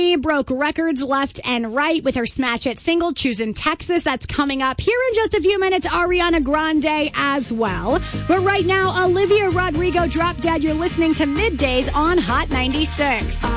Me broke records left and right with her smash hit single, Choosing Texas. That's coming up here in just a few minutes. Ariana Grande as well. But right now, Olivia Rodrigo, Drop Dead. You're listening to Middays on Hot 96.